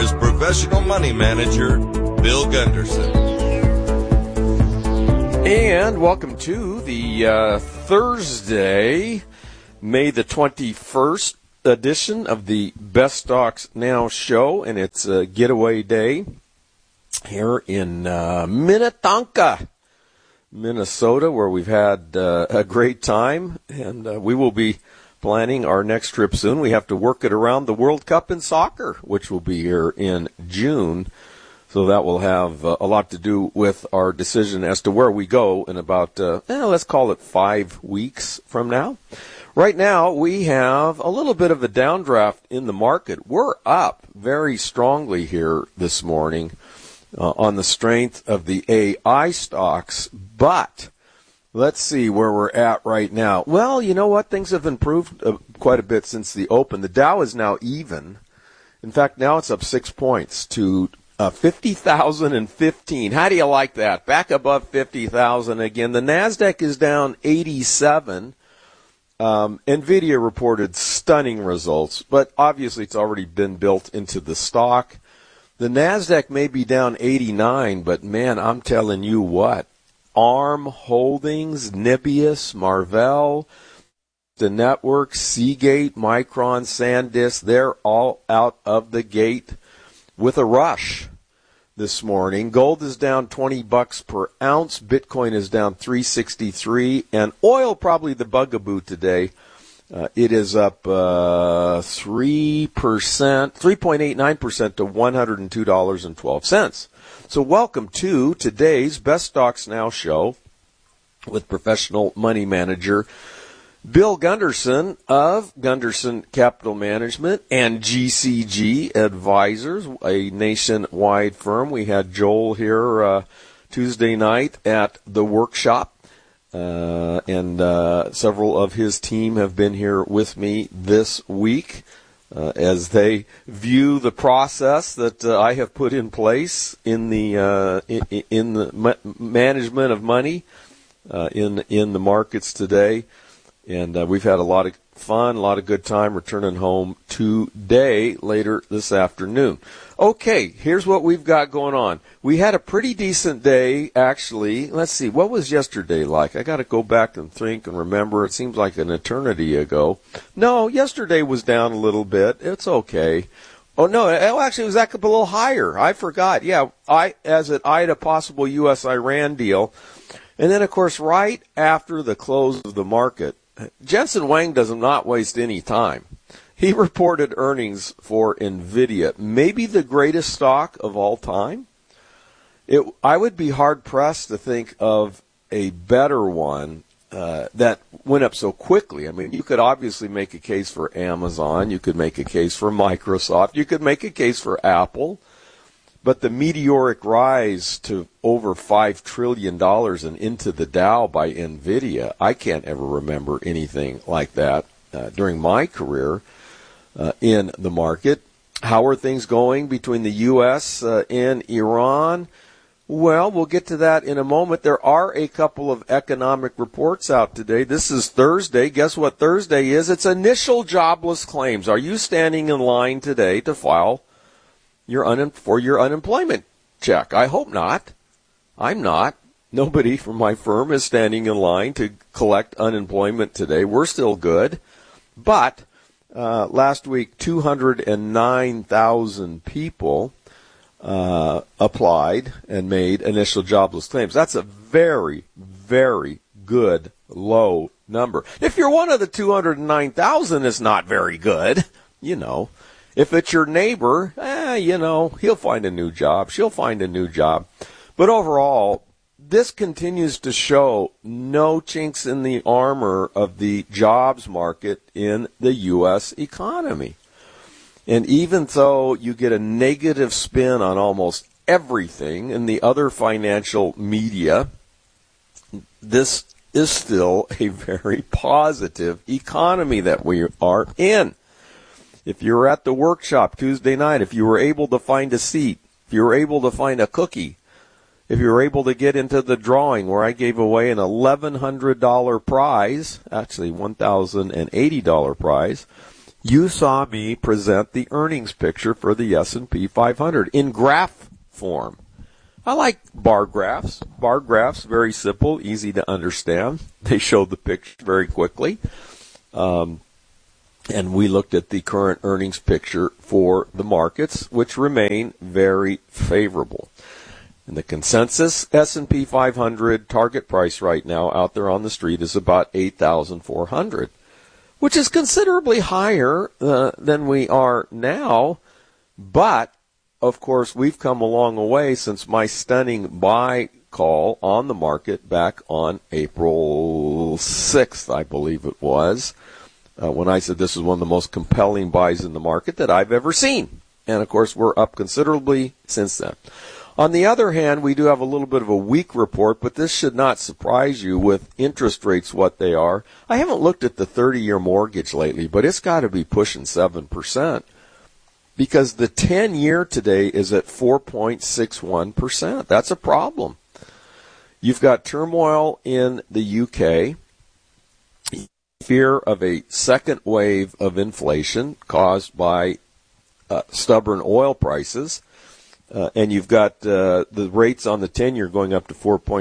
is professional money manager Bill Gunderson. And welcome to the Thursday, May the 21st edition of the Best Stocks Now show, and it's a getaway day here in Minnetonka, Minnesota, where we've had a great time, and we will be planning our next trip soon. We have to work it around the World Cup in soccer, which will be here in June. So that will have a lot to do with our decision as to where we go in about, let's call it 5 weeks from now. Right now, we have a little bit of a downdraft in the market. We're up very strongly here this morning on the strength of the AI stocks, but let's see where we're at right now. Well, you know what? Things have improved quite a bit since the open. The Dow is now even. In fact, now it's up 6 points to 50,015. How do you like that? Back above 50,000 again. The NASDAQ is down 87. NVIDIA reported stunning results, but obviously it's already been built into the stock. The NASDAQ may be down 89, but man, I'm telling you what. ARM Holdings, Nibius, Marvell, the network, Seagate, Micron, SanDisk, they're all out of the gate with a rush this morning. Gold is down $20 per ounce. Bitcoin is down 363, and oil probably the bugaboo today. It is up 3%, 3.89% to $102.12. So welcome to today's Best Stocks Now show with professional money manager Bill Gunderson of Gunderson Capital Management and GCG Advisors, a nationwide firm. We had Joel here Tuesday night at the workshop, and several of his team have been here with me this week as they view the process that I have put in place in the management of money in the markets today. And we've had a lot of fun, a lot of good time returning home today, later this afternoon. Okay, here's what we've got going on. We had a pretty decent day, actually. Let's see, what was yesterday like? I got to go back and think and remember. It seems like an eternity ago. No, yesterday was down a little bit. It's okay. Oh, no, actually, it was up a little higher. I forgot. Yeah, as it eyed a possible U.S.-Iran deal. And then, of course, right after the close of the market, Jensen Huang does not waste any time. He reported earnings for NVIDIA, maybe the greatest stock of all time. I would be hard-pressed to think of a better one that went up so quickly. I mean, you could obviously make a case for Amazon. You could make a case for Microsoft. You could make a case for Apple. But the meteoric rise to over $5 trillion and into the Dow by NVIDIA, I can't ever remember anything like that during my career in the market. How are things going between the U.S. and Iran? Well, we'll get to that in a moment. There are a couple of economic reports out today. This is Thursday. Guess what Thursday is? It's initial jobless claims. Are you standing in line today to file for your unemployment check? I hope not. I'm not. Nobody from my firm is standing in line to collect unemployment today. We're still good. But last week, 209,000 people applied and made initial jobless claims. That's a very, very good low number. If you're one of the 209,000, it's not very good, you know. If it's your neighbor, he'll find a new job. She'll find a new job. But overall, this continues to show no chinks in the armor of the jobs market in the U.S. economy. And even though you get a negative spin on almost everything in the other financial media, this is still a very positive economy that we are in. If you were at the workshop Tuesday night, if you were able to find a seat, if you were able to find a cookie, if you were able to get into the drawing where I gave away an $1,100 prize, actually $1,080 prize, you saw me present the earnings picture for the S&P 500 in graph form. I like bar graphs. Bar graphs, very simple, easy to understand. They show the picture very quickly. And we looked at the current earnings picture for the markets, which remain very favorable. And the consensus S&P 500 target price right now out there on the street is about 8,400, which is considerably higher than we are now. But, of course, we've come a long way since my stunning buy call on the market back on April 6th, I believe it was, when I said this is one of the most compelling buys in the market that I've ever seen. And, of course, we're up considerably since then. On the other hand, we do have a little bit of a weak report, but this should not surprise you with interest rates what they are. I haven't looked at the 30-year mortgage lately, but it's got to be pushing 7%. Because the 10-year today is at 4.61%. That's a problem. You've got turmoil in the UK, fear of a second wave of inflation caused by stubborn oil prices, and you've got the rates on the 10-year going up to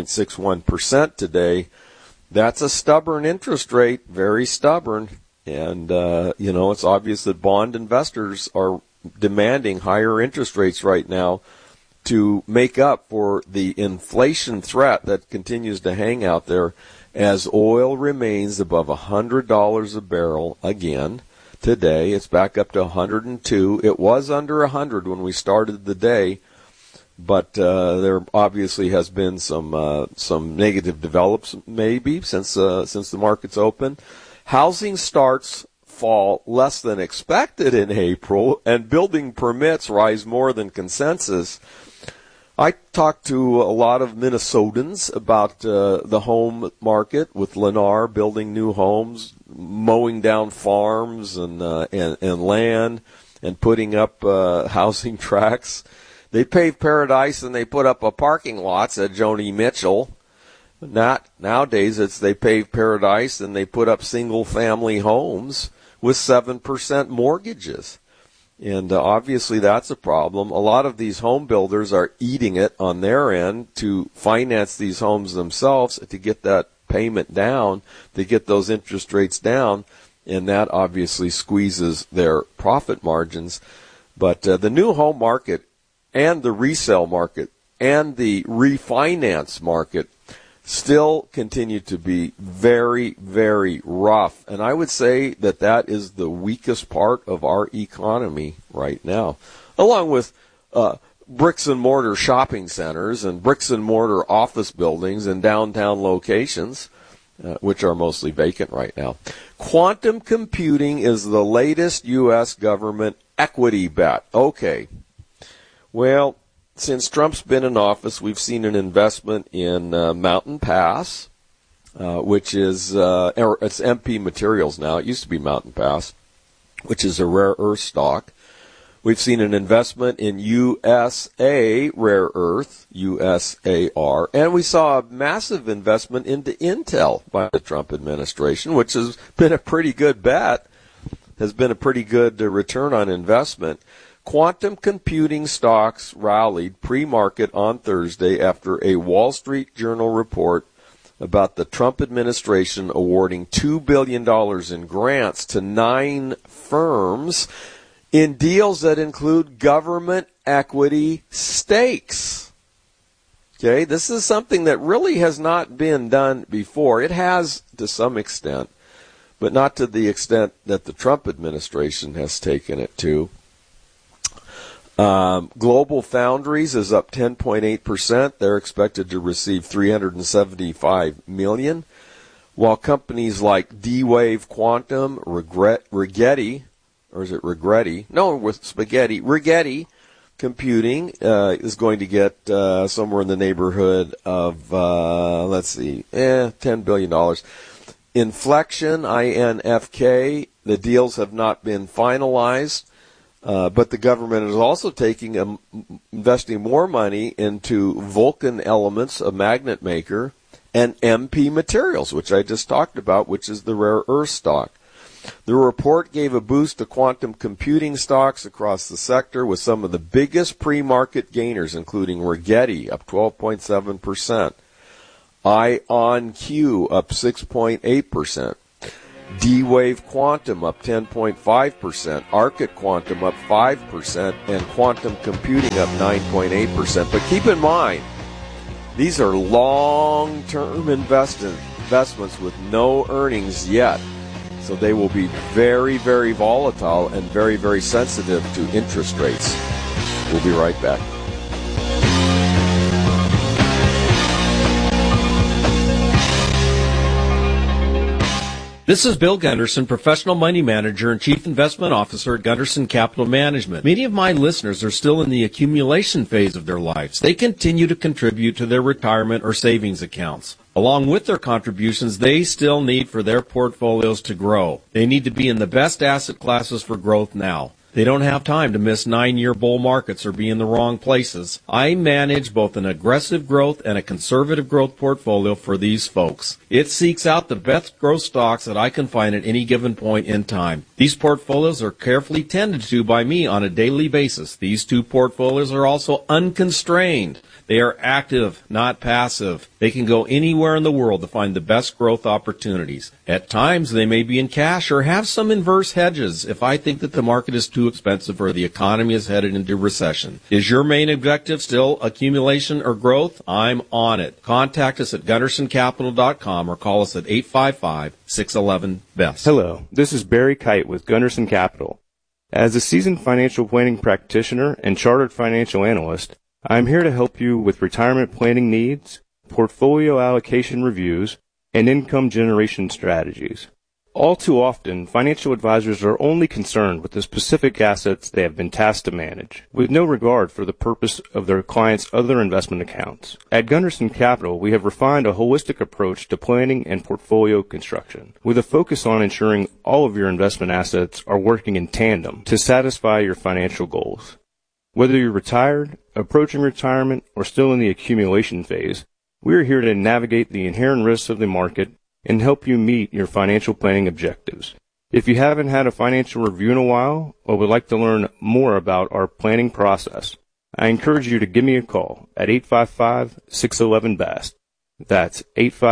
4.61% today. That's a stubborn interest rate, very stubborn, and it's obvious that bond investors are demanding higher interest rates right now to make up for the inflation threat that continues to hang out there as oil remains above $100 a barrel again today. It's back up to 102. It was under 100 when we started the day, but there obviously has been some negative develops maybe since the market's open. Housing starts fall less than expected in April, and building permits rise more than consensus. I talked to a lot of Minnesotans about the home market with Lennar building new homes, mowing down farms and land, and putting up housing tracts. They paved Paradise and they put up a parking lot, said Joni Mitchell. Not nowadays, it's they pave Paradise and they put up single-family homes with 7% mortgages. And obviously that's a problem. A lot of these home builders are eating it on their end to finance these homes themselves to get that payment down, to get those interest rates down, and that obviously squeezes their profit margins. But the new home market and the resale market and the refinance market still continue to be very, very rough. And I would say that is the weakest part of our economy right now, along with bricks and mortar shopping centers and bricks and mortar office buildings and downtown locations, which are mostly vacant right now. Quantum computing is the latest U.S. government equity bet. Okay. Well, since Trump's been in office, we've seen an investment in Mountain Pass, which is it's MP Materials now. It used to be Mountain Pass, which is a rare earth stock. We've seen an investment in USA Rare Earth, USAR, and we saw a massive investment into Intel by the Trump administration, which has been a pretty good bet, has been a pretty good return on investment. Quantum computing stocks rallied pre-market on Thursday after a Wall Street Journal report about the Trump administration awarding $2 billion in grants to 9 firms in deals that include government equity stakes. Okay, this is something that really has not been done before. It has to some extent, but not to the extent that the Trump administration has taken it to. Global Foundries is up 10.8%. They're expected to receive $375 million, while companies like D-Wave Quantum, Rigetti, or is it Rigetti? No, with spaghetti. Rigetti Computing is going to get somewhere in the neighborhood of, $10 billion. Inflection, INFK, the deals have not been finalized. But the government is also investing more money into Vulcan Elements, a magnet maker, and MP Materials, which I just talked about, which is the rare earth stock. The report gave a boost to quantum computing stocks across the sector, with some of the biggest pre-market gainers, including Rigetti up 12.7%, IonQ up 6.8%, D-Wave Quantum up 10.5%, Arctic Quantum up 5%, and Quantum Computing up 9.8%. But keep in mind, these are long-term investments with no earnings yet. So they will be very, very volatile and very, very sensitive to interest rates. We'll be right back. This is Bill Gunderson, Professional Money Manager and Chief Investment Officer at Gunderson Capital Management. Many of my listeners are still in the accumulation phase of their lives. They continue to contribute to their retirement or savings accounts. Along with their contributions, they still need for their portfolios to grow. They need to be in the best asset classes for growth now. They don't have time to miss 9-year bull markets or be in the wrong places. I manage both an aggressive growth and a conservative growth portfolio for these folks. It seeks out the best growth stocks that I can find at any given point in time. These portfolios are carefully tended to by me on a daily basis. These two portfolios are also unconstrained. They are active, not passive. They can go anywhere in the world to find the best growth opportunities. At times, they may be in cash or have some inverse hedges if I think that the market is too expensive or the economy is headed into recession. Is your main objective still accumulation or growth? I'm on it. Contact us at GundersonCapital.com or call us at 855-611-BEST. Hello, this is Barry Kite with Gunderson Capital. As a seasoned financial planning practitioner and chartered financial analyst, I'm here to help you with retirement planning needs, portfolio allocation reviews, and income generation strategies. All too often, financial advisors are only concerned with the specific assets they have been tasked to manage, with no regard for the purpose of their clients' other investment accounts. At Gunderson Capital, we have refined a holistic approach to planning and portfolio construction, with a focus on ensuring all of your investment assets are working in tandem to satisfy your financial goals. Whether you're retired, approaching retirement, or still in the accumulation phase, we are here to navigate the inherent risks of the market and help you meet your financial planning objectives. If you haven't had a financial review in a while or would like to learn more about our planning process, I encourage you to give me a call at 855-611-BAST. That's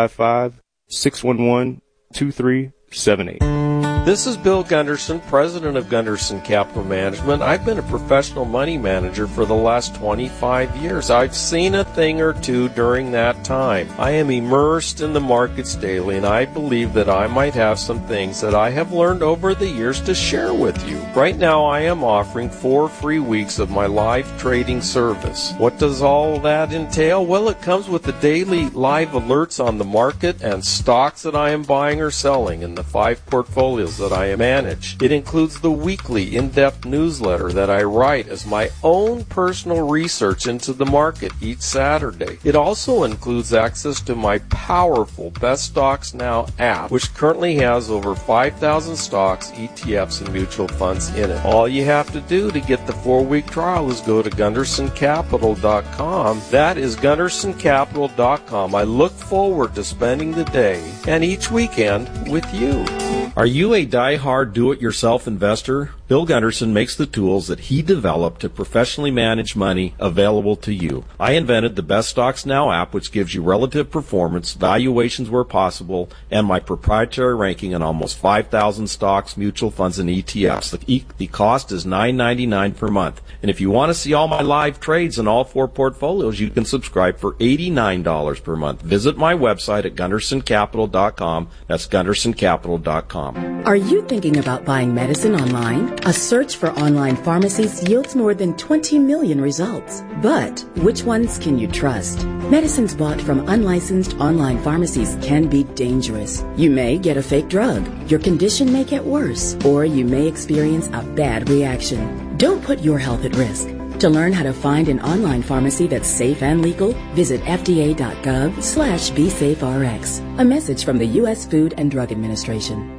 855-611-2378. This is Bill Gunderson, president of Gunderson Capital Management. I've been a professional money manager for the last 25 years. I've seen a thing or two during that time. I am immersed in the markets daily, and I believe that I might have some things that I have learned over the years to share with you. Right now, I am offering 4 free weeks of my live trading service. What does all that entail? Well, it comes with the daily live alerts on the market and stocks that I am buying or selling in the 5 portfolios that I manage. It includes the weekly in-depth newsletter that I write as my own personal research into the market each Saturday. It also includes access to my powerful Best Stocks Now app, which currently has over 5,000 stocks, ETFs, and mutual funds in it. All you have to do to get the 4-week trial is go to GundersonCapital.com. That is GundersonCapital.com. I look forward to spending the day and each weekend with you. Are you a die-hard do-it-yourself investor? Bill Gunderson makes the tools that he developed to professionally manage money available to you. I invented the Best Stocks Now app, which gives you relative performance, valuations where possible, and my proprietary ranking on almost 5,000 stocks, mutual funds, and ETFs. The cost is $9.99 per month. And if you want to see all my live trades in all 4 portfolios, you can subscribe for $89 per month. Visit my website at GundersonCapital.com. That's GundersonCapital.com. Are you thinking about buying medicine online? A search for online pharmacies yields more than 20 million results. But which ones can you trust? Medicines bought from unlicensed online pharmacies can be dangerous. You may get a fake drug, your condition may get worse, or you may experience a bad reaction. Don't put your health at risk. To learn how to find an online pharmacy that's safe and legal, visit fda.gov/BeSafeRx. A message from the U.S. Food and Drug Administration.